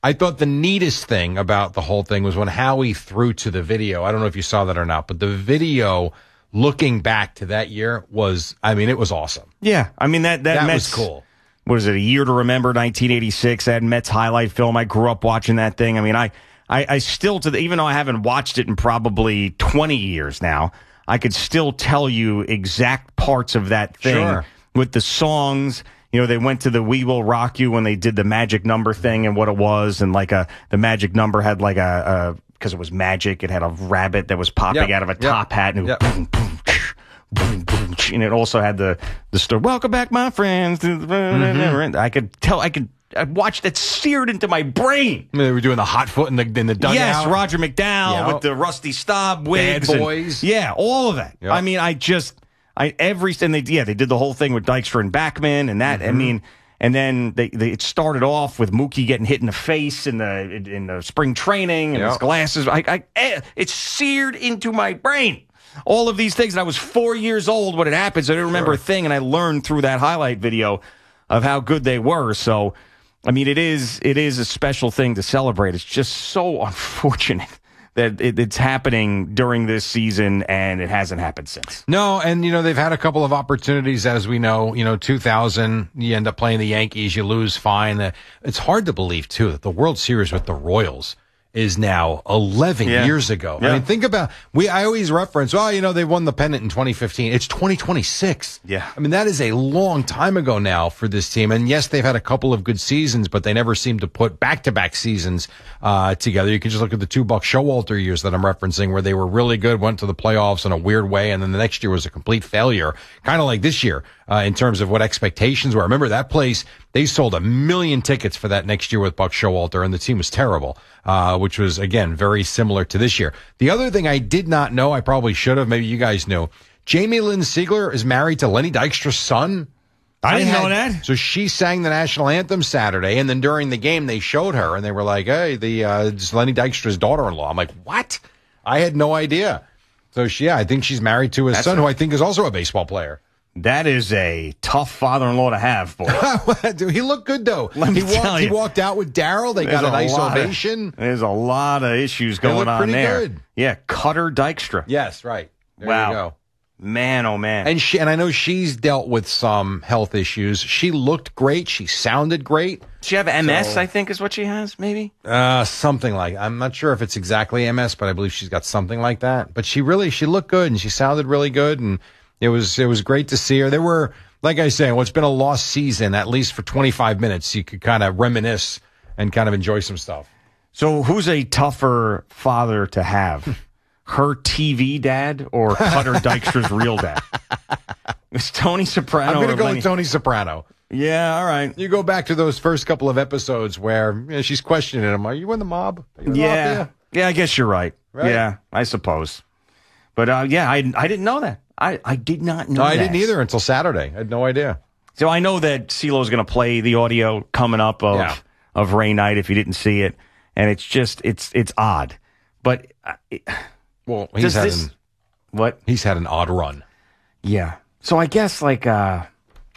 I thought the neatest thing about the whole thing was when Howie threw to the video. I don't know if you saw that or not, but the video looking back to that year was, it was awesome. Yeah. I mean, that was cool. What is it, A Year to Remember, 1986, that Mets highlight film. I grew up watching that thing. I mean, I still, even though I haven't watched it in probably 20 years now, I could still tell you exact parts of that thing with the songs. You know, they went to the We Will Rock You when they did the magic number thing and what it was. And the magic number had because it was magic, it had a rabbit that was popping out of a top hat. And it boom, boom, boom, boom. And it also had the story, welcome back, my friends. I watched that seared into my brain. They were doing the hot foot in the dugout. Yes, Roger McDowell with the Rusty Staub wigs. Bad Boys. All of that. Yep. I mean, they did the whole thing with Dykstra and Backman and that. And then it started off with Mookie getting hit in the face in the spring training and his glasses. It's seared into my brain. All of these things. And I was 4 years old when it happened, so I didn't remember a thing. And I learned through that highlight video of how good they were. So, I mean, it is a special thing to celebrate. It's just so unfortunate that it's happening during this season, and it hasn't happened since. No, and, they've had a couple of opportunities, as we know. 2000, you end up playing the Yankees, you lose, fine. It's hard to believe, too, that the World Series with the Royals is now 11 years ago. Yeah. I mean, think about, I always reference, they won the pennant in 2015. It's 2026. Yeah. I mean, that is a long time ago now for this team. And yes, they've had a couple of good seasons, but they never seem to put back-to-back seasons together. You can just look at the 2 Buck Showalter years that I'm referencing, where they were really good, went to the playoffs in a weird way, and then the next year was a complete failure, kind of like this year in terms of what expectations were. Remember, that place, they sold 1 million tickets for that next year with Buck Showalter, and the team was terrible, which was, again, very similar to this year. The other thing I did not know, I probably should have, maybe you guys knew, Jamie Lynn Sigler is married to Lenny Dykstra's son. I didn't know that. So she sang the national anthem Saturday, and then during the game they showed her, and they were like, hey, it's Lenny Dykstra's daughter-in-law. I'm like, what? I had no idea. So, I think she's married to his son, who I think is also a baseball player. That is a tough father-in-law to have, boy. He looked good, though. He walked out with Daryl. They got a nice ovation. There's a lot of issues going on there. Good. Yeah, Cutter Dykstra. Yes, right. There you go. Man, oh, man. And I know she's dealt with some health issues. She looked great. She sounded great. Does she have MS, I think is what she has, maybe? Something like, I'm not sure if it's exactly MS, but I believe she's got something like that. But she looked good, and she sounded really good, and it was great to see her. There were, like I say, it's been a lost season, at least for 25 minutes. You could kind of reminisce and kind of enjoy some stuff. So who's a tougher father to have? Her TV dad or Cutter Dykstra's real dad? It's Tony Soprano. I'm going to go with Tony Soprano. Yeah, all right. You go back to those first couple of episodes where she's questioning him. Are you in the mob? Yeah, I guess you're right. Yeah, I suppose. But I didn't know that. I did not know that. I didn't either until Saturday. I had no idea. So I know that CeeLo's going to play the audio coming up of Ray Knight if you didn't see it. And it's just, it's odd. But... he's had an odd run. Yeah. So I guess do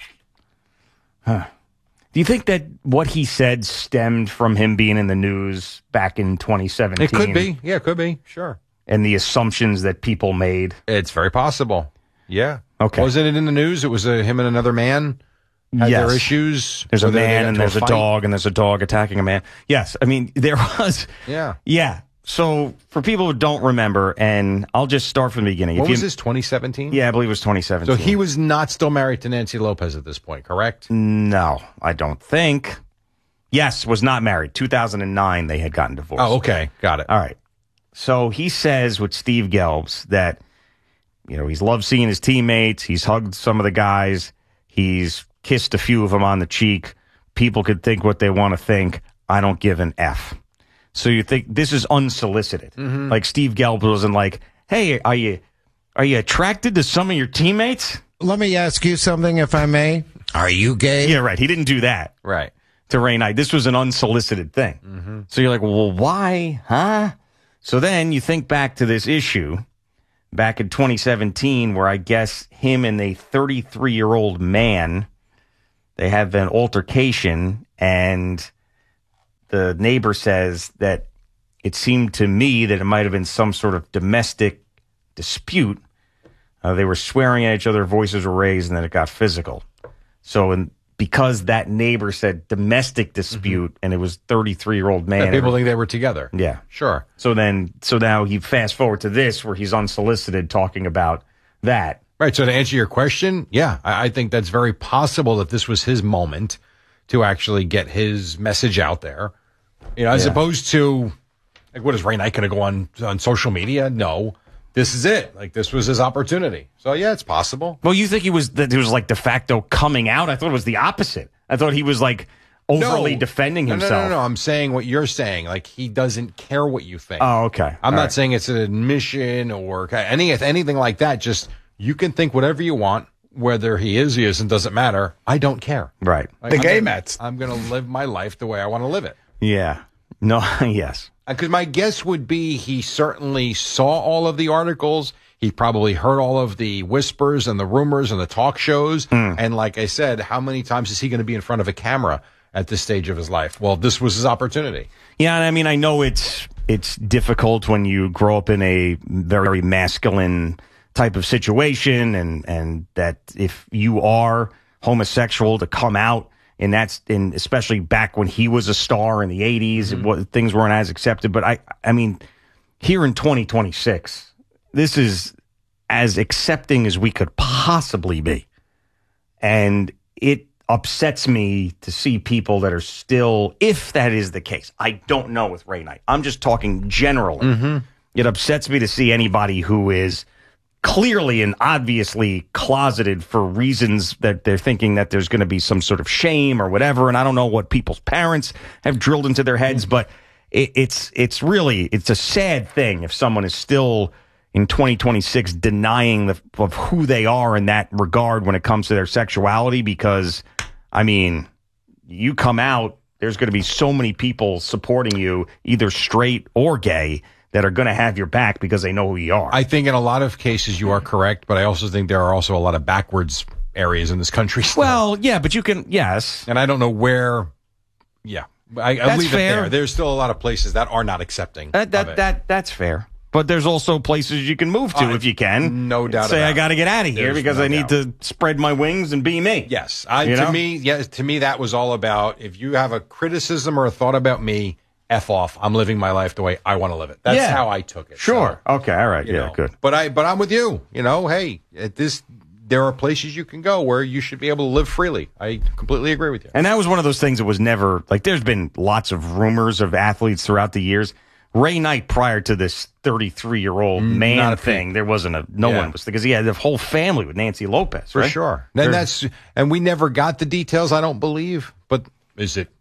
you think that what he said stemmed from him being in the news back in 2017? It could be. Yeah, it could be. Sure. And the assumptions that people made? It's very possible. Yeah. Okay. Wasn't it in the news? It was him and another man had their issues. There's a man and there's a dog, and there's a dog attacking a man. Yes. I mean, there was. Yeah. Yeah. So, for people who don't remember, and I'll just start from the beginning. What was this, 2017? Yeah, I believe it was 2017. So, he was not still married to Nancy Lopez at this point, correct? No, I don't think. Yes, was not married. 2009, they had gotten divorced. Oh, okay. Got it. All right. So, he says with Steve Gelbs that, he's loved seeing his teammates. He's hugged some of the guys. He's kissed a few of them on the cheek. People could think what they want to think. I don't give an F. So you think this is unsolicited? Mm-hmm. Like Steve Gelbs wasn't like, "Hey, are you attracted to some of your teammates?" Let me ask you something, if I may. Are you gay? Yeah, right. He didn't do that. Right. To Ray Knight, this was an unsolicited thing. Mm-hmm. So you're like, "Well, why, huh?" So then you think back to this issue back in 2017, where I guess him and a 33-year-old man, they have an altercation and the neighbor says that it seemed to me that it might have been some sort of domestic dispute. They were swearing at each other, voices were raised, and then it got physical. So, because that neighbor said domestic dispute, and it was 33-year-old man. Yeah, people think they were together. Yeah. Sure. So now you fast forward to this where he's unsolicited talking about that. Right. So to answer your question, yeah, I think that's very possible that this was his moment to actually get his message out there. As opposed to, like, what is Ray Knight going to go on social media? No. This is it. Like, this was his opportunity. So, yeah, it's possible. Well, you think he was like de facto coming out? I thought it was the opposite. I thought he was like overly defending himself. No. I'm saying what you're saying. Like, he doesn't care what you think. Oh, okay. I'm not saying it's an admission or anything like that. Just, you can think whatever you want. Whether he isn't, doesn't matter. I don't care. Right. Like, the gay Mets. I'm going to live my life the way I want to live it. Yeah. No, yes. Because my guess would be he certainly saw all of the articles. He probably heard all of the whispers and the rumors and the talk shows. And like I said, how many times is he going to be in front of a camera at this stage of his life? Well, this was his opportunity. Yeah, and I mean, I know it's difficult when you grow up in a very masculine type of situation, and that if you are homosexual to come out, and especially back when he was a star in the 80s, things weren't as accepted. But I mean, here in 2026, this is as accepting as we could possibly be. And it upsets me to see people that are still, if that is the case, I don't know with Ray Knight. I'm just talking generally. It upsets me to see anybody who is clearly and obviously closeted for reasons that they're thinking that there's going to be some sort of shame or whatever. And I don't know what people's parents have drilled into their heads, but it's a sad thing if someone is still in 2026 denying of who they are in that regard when it comes to their sexuality, because, I mean, you come out, there's going to be so many people supporting you, either straight or gay, that are going to have your back because they know who you are. I think in a lot of cases you are correct, but I also think there are also a lot of backwards areas in this country still. Well, yeah, but you can, yes. And I don't know where, I leave fair. it there. There's still a lot of places that are not accepting of it. That's fair. But there's also places you can move to if you can. No doubt Say, about I got to get out of here because I need to spread my wings and be me. Yes. To me, that was all about, if you have a criticism or a thought about me, F off. I'm living my life the way I want to live it. That's how I took it. Sure. So, okay. All right. Good. But I'm with you. Hey, there are places you can go where you should be able to live freely. I completely agree with you. And that was one of those things that was never, like, there's been lots of rumors of athletes throughout the years. Ray Knight, prior to this 33-year-old man thing, there wasn't no one was, because he had the whole family with Nancy Lopez, for right? sure. And we never got the details, I don't believe. But is it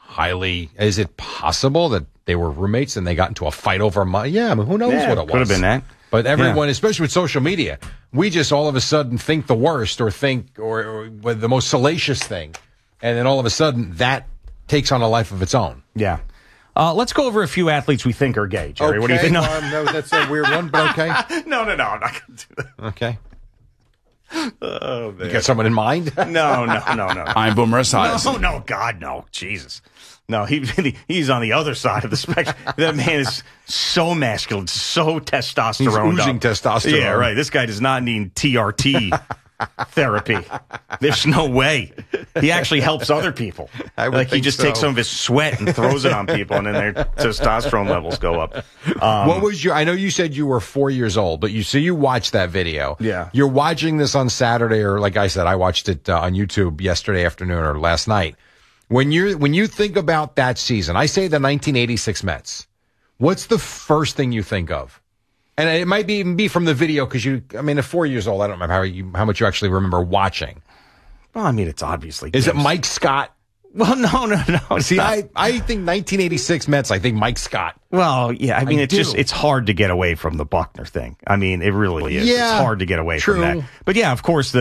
possible that they were roommates and they got into a fight over money? Yeah, I mean, who knows what it was? Could have been that. But everyone, especially with social media, we just all of a sudden think the worst or the most salacious thing. And then all of a sudden that takes on a life of its own. Yeah. Let's go over a few athletes we think are gay, Jerry. Okay. What do you think? No, that's a weird one, but okay. No, I'm not going to do that. Okay. Oh, man. You got someone in mind? No. I'm Boomer Esiason. No, God, no. Jesus. No, he's on the other side of the spectrum. That man is so masculine, so testosterone. He's oozing testosterone. Yeah, right. This guy does not need TRT therapy. There's no way. He actually helps other people. Like, he just takes some of his sweat and throws it on people, and then their testosterone levels go up. What was I know you said you were 4 years old, but you watched that video. Yeah. You're watching this on Saturday, or like I said, I watched it on YouTube yesterday afternoon or last night. When you think about that season, I say the 1986 Mets, what's the first thing you think of? And it might even be from the video, because at 4 years old, I don't remember how much you actually remember watching. Well, I mean, it's obviously. Is it Mike Scott? Well, no. See, I think 1986 Mets, I think Mike Scott. Well, yeah, I mean, it's hard to get away from the Buckner thing. I mean, it really is. Yeah, it's hard to get away from that. But yeah, of course,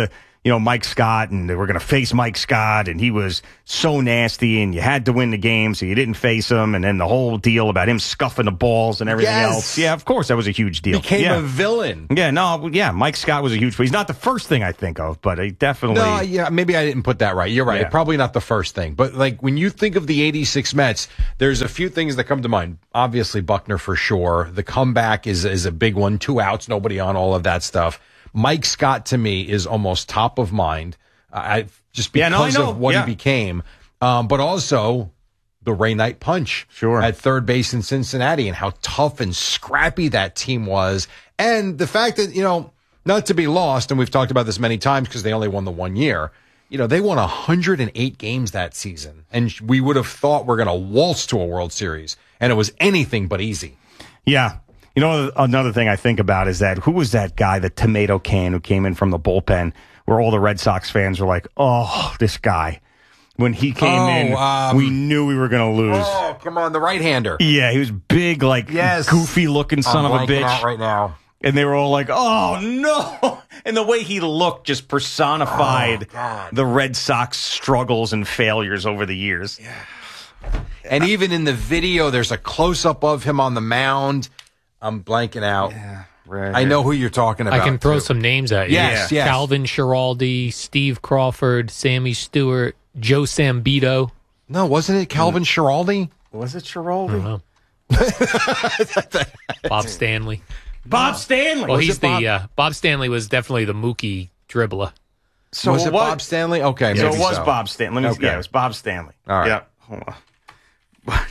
Mike Scott, and they were going to face Mike Scott, and he was so nasty, and you had to win the game, so you didn't face him, and then the whole deal about him scuffing the balls and everything else. Yeah, of course, that was a huge deal. Became a villain. Yeah, Mike Scott was a huge. He's not the first thing I think of, but he definitely. No, yeah, maybe I didn't put that right. You're right. Yeah. Probably not the first thing, but like when you think of the '86 Mets, there's a few things that come to mind. Obviously, Buckner for sure. The comeback is a big one. 2 outs, nobody on, all of that stuff. Mike Scott, to me, is almost top of mind, just because of what he became. But also the Ray Knight punch at third base in Cincinnati and how tough and scrappy that team was. And the fact that, not to be lost, and we've talked about this many times because they only won the 1 year, they won 108 games that season. And we would have thought we're going to waltz to a World Series. And it was anything but easy. Yeah. Another thing I think about is that who was that guy, the tomato can, who came in from the bullpen, where all the Red Sox fans were like, "Oh, this guy." When he came in, we knew we were going to lose. Oh, come on, the right-hander. Yeah, he was big, goofy-looking son of a bitch. Out right now. And they were all like, "Oh no!" And the way he looked just personified the Red Sox struggles and failures over the years. Yeah. And even in the video, there's a close-up of him on the mound. I'm blanking out. Yeah, right. I know who you're talking about. I can throw some names at you. Yes. Calvin Schiraldi, Steve Crawford, Sammy Stewart, Joe Sambito. No, wasn't it Calvin Schiraldi? Was it Schiraldi? I don't know. Bob Stanley. Bob Stanley. Well, he's Bob Stanley was definitely the Mookie dribbler. So was it Bob Stanley? Okay, so it was Bob Stanley. Yeah, it was Bob Stanley. All right. Yeah. Hold on. But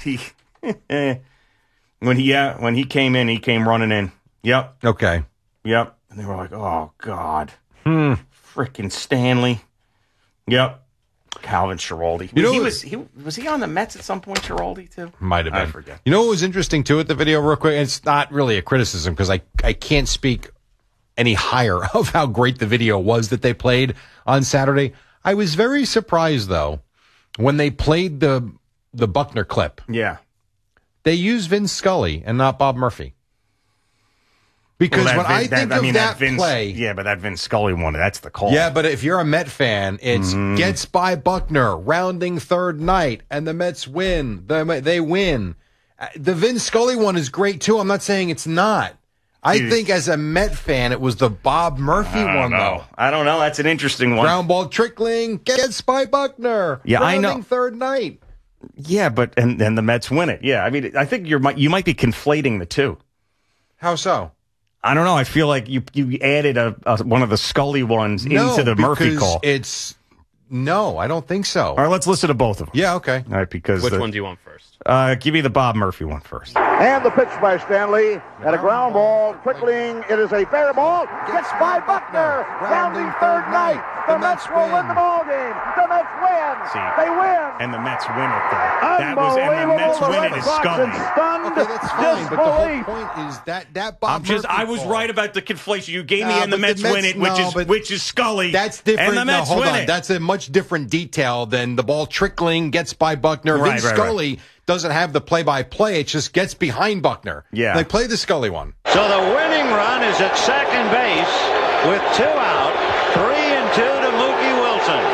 when he came in, he came running in. Yep. Okay. Yep. And they were like, "Oh God, freaking Stanley." Yep. Calvin Schiraldi. Was he on the Mets at some point? Schiraldi too. Might have been. I forget. You know what was interesting too at the video, real quick? It's not really a criticism because I can't speak any higher of how great the video was that they played on Saturday. I was very surprised though when they played the Buckner clip. Yeah. They used Vin Scully and not Bob Murphy. Because when I think of that play... Yeah, but that Vin Scully one, that's the call. Yeah, but if you're a Met fan, it's gets by Buckner, rounding third night, and the Mets win. They win. The Vin Scully one is great, too. I'm not saying it's not. I think as a Met fan, it was the Bob Murphy one, though. I don't know. That's an interesting one. Ground ball trickling, gets by Buckner, rounding third night. Yeah, but and the Mets win it. Yeah, I mean, I think you might be conflating the two. How so? I don't know. I feel like you added one of the Scully ones into the Murphy call. No, I don't think so. All right, let's listen to both of them. Yeah, okay. All right, because which one do you want first? Give me the Bob Murphy one first. And the pitch by Stanley, and a ground ball, trickling. It is a fair ball. Gets by Buckner, rounding third night. The Mets will win the ball game. The Mets win. They win. And the Mets win it, though. That was, and the Mets win it is Scully. Okay, that's fine, but the whole point is that Bob Murphy I was call. Right about the conflation. You gave me and the Mets win it, which is Scully. That's different. And the Mets hold win on. it. That's a much different detail than the ball trickling, gets by Buckner. Right, Scully doesn't have the play-by-play. It just gets behind Buckner. Yeah. They play the Scully one. So the winning run is at second base with 2 out, 3-2 to Mookie Wilson.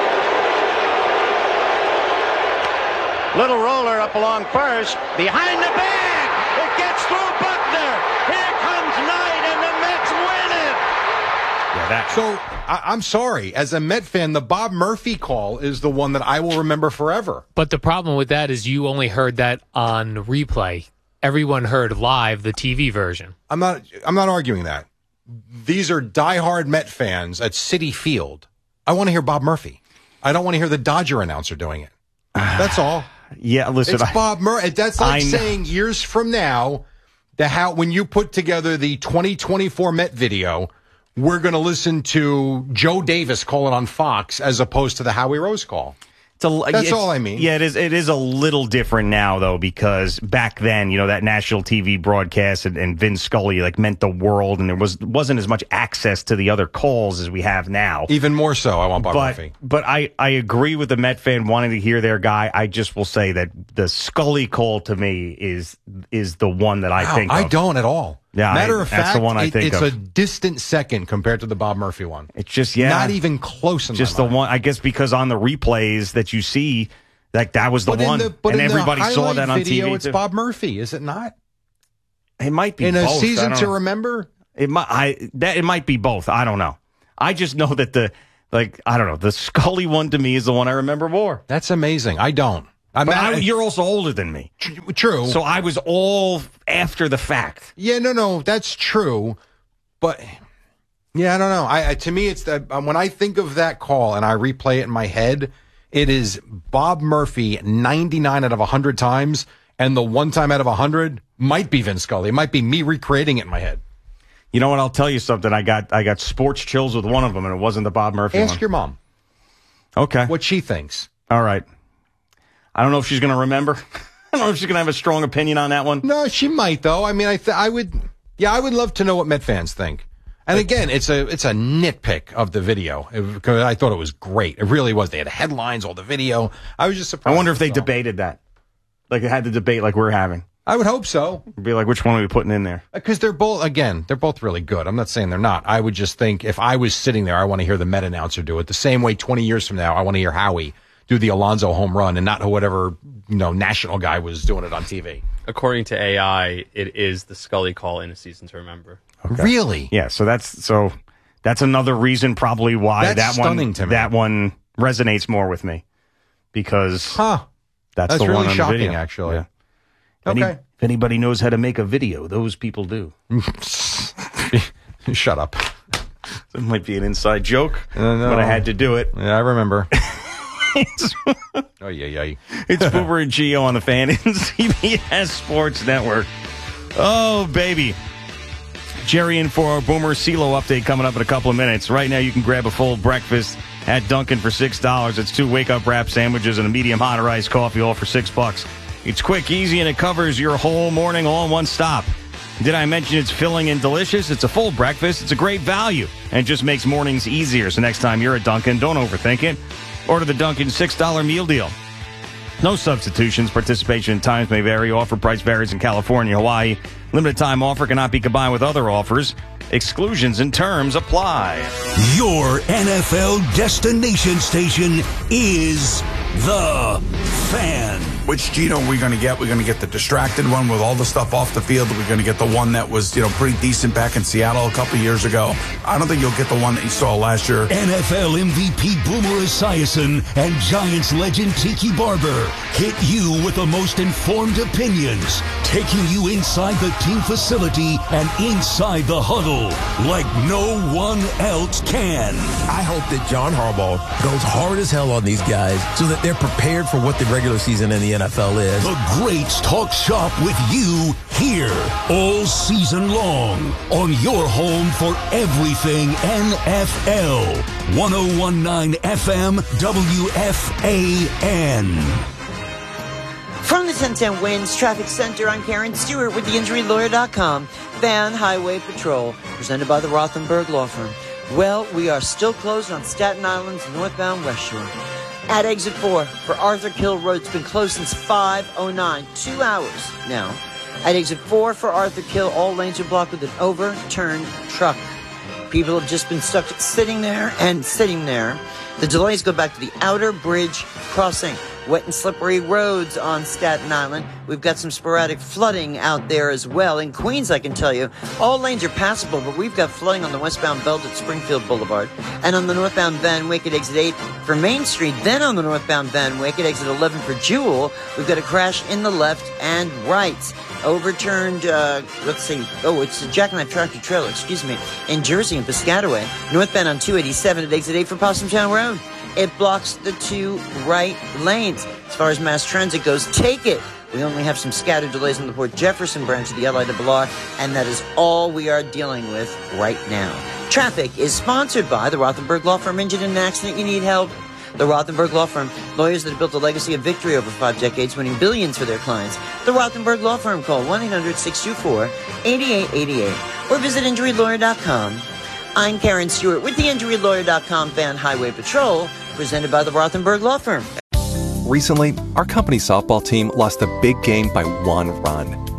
Little roller up along first, behind the bag. It gets through Buckner. Here comes Knight, and the Mets win it. Yeah, So I'm sorry. As a Met fan, the Bob Murphy call is the one that I will remember forever. But the problem with that is you only heard that on replay. Everyone heard live the TV version. I'm not arguing that. These are diehard Met fans at Citi Field. I want to hear Bob Murphy. I don't want to hear the Dodger announcer doing it. That's all. Yeah, listen. It's Bob Murphy. That's like saying years from now, when you put together the 2024 Met video, we're going to listen to Joe Davis call it on Fox as opposed to the Howie Rose call. That's all I mean. Yeah, it is a little different now, though, because back then, that national TV broadcast and Vin Scully meant the world, and there wasn't as much access to the other calls as we have now. Even more so, I want Bob Murphy. But I agree with the Met fan wanting to hear their guy. I just will say that the Scully call to me is the one that I think of. I don't at all. Yeah, Matter of that's fact, the one I think it's of. a distant second compared to the Bob Murphy one. It's just, not even close in just my the mind. one, I guess, because on the replays that you see, like that was the one, and everybody saw that on video, TV. It's too. Bob Murphy, is it not? It might be in both. A Season I to don't know. Remember. It might be both. I don't know. I just know that I don't know. The Scully one to me is the one I remember more. That's amazing. I don't. You're also older than me. True. So I was all after the fact. Yeah, no, that's true. But yeah, I don't know. To me, it's that when I think of that call and I replay it in my head, it is Bob Murphy 99 out of 100 times, and the one time out of 100 might be Vin Scully. It might be me recreating it in my head. You know what? I'll tell you something. I got sports chills with one of them, and it wasn't the Bob Murphy one. Ask your mom. Okay. What she thinks. All right. I don't know if she's going to remember. I don't know if she's going to have a strong opinion on that one. No, she might though. I mean, I would love to know what Met fans think. And again, it's a nitpick of the video because I thought it was great. It really was. They had headlines, all the video. I was just surprised. I wonder if they debated that, like they had the debate like we're having. I would hope so. It'd be like, which one are we putting in there? Because they're both really good. I'm not saying they're not. I would just think if I was sitting there, I want to hear the Met announcer do it the same way 20 years from now. I want to hear Howie do the Alonso home run and not whatever, national guy was doing it on TV. According to AI, it is the Scully call in A Season to Remember. Okay. Really? Yeah. So that's another reason probably why that's stunning to me. That one resonates more with me because that's the really one on shocking, the video. actually. Yeah. Okay. If anybody knows how to make a video, those people do. Shut up. It might be an inside joke, no. but I had to do it. Yeah, I remember. It's Boomer and Gio on the Fan and CBS Sports Network. Oh, baby. Jerry in for our Boomer CeeLo update coming up in a couple of minutes. Right now, you can grab a full breakfast at Dunkin' for $6. It's 2 wake-up wrap sandwiches and a medium hot or iced coffee, all for $6. It's quick, easy, and it covers your whole morning all in one stop. Did I mention it's filling and delicious? It's a full breakfast. It's a great value, and it just makes mornings easier. So next time you're at Dunkin', don't overthink it. Order the Dunkin' $6 meal deal. No substitutions. Participation times may vary. Offer price varies in California, Hawaii. Limited time offer cannot be combined with other offers. Exclusions and terms apply. Your NFL destination station is The Fan. Which Gino are we going to get? We're going to get the distracted one with all the stuff off the field. We're going to get the one that was, pretty decent back in Seattle a couple years ago. I don't think you'll get the one that you saw last year. NFL MVP Boomer Esiason and Giants legend Tiki Barber hit you with the most informed opinions, taking you inside the team facility and inside the huddle like no one else can. I hope that John Harbaugh goes hard as hell on these guys so that they're prepared for what the regular season in the NFL is. The Greats talk shop with you here all season long on your home for everything NFL. 101.9 FM WFAN. From the 1010 Winds Traffic Center, I'm Karen Stewart with theinjurylawyer.com. Van Highway Patrol, presented by the Rothenberg Law Firm. Well, we are still closed on Staten Island's northbound West Shore. At exit 4 for Arthur Kill Road, it's been closed since 5:09, 2 hours now. At exit 4 for Arthur Kill, all lanes are blocked with an overturned truck. People have just been stuck sitting there and sitting there. The delays go back to the Outer Bridge crossing. Wet and slippery roads on Staten Island. We've got some sporadic flooding out there as well. In Queens, I can tell you, all lanes are passable, but we've got flooding on the westbound belt at Springfield Boulevard. And on the northbound Van Wyck at exit 8 for Main Street. Then on the northbound Van Wyck at exit 11 for Jewel, we've got a crash in the left and right. Overturned, it's a jackknife tractor trailer, in Jersey and Piscataway. Northbound on 287 at exit 8 for Possumtown Road. It blocks the 2 right lanes. As far as mass transit goes, take it. We only have some scattered delays on the Port Jefferson branch of the LIRR, and that is all we are dealing with right now. Traffic is sponsored by the Rothenberg Law Firm. Injured in an accident, you need help. The Rothenberg Law Firm, lawyers that have built a legacy of victory over 5 decades, winning billions for their clients. The Rothenberg Law Firm, call 1-800-624-8888 or visit injurylawyer.com. I'm Karen Stewart with the injurylawyer.com Van Highway Patrol, presented by the Rothenberg Law Firm. Recently, our company softball team lost a big game by 1 run.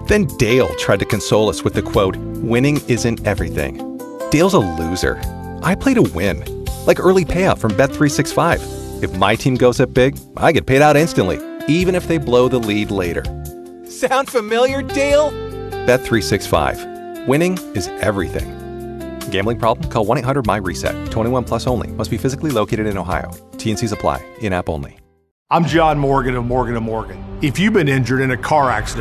Then Dale tried to console us with the quote, "Winning isn't everything." Dale's a loser. I play to win. Like early payout from Bet365. If my team goes up big, I get paid out instantly, even if they blow the lead later. Sound familiar, Dale? Bet365. Winning is everything. Gambling problem? Call 1-800-MY-RESET. 21 plus only. Must be physically located in Ohio. T&Cs apply. In-app only. I'm John Morgan of Morgan & Morgan. If you've been injured in a car accident,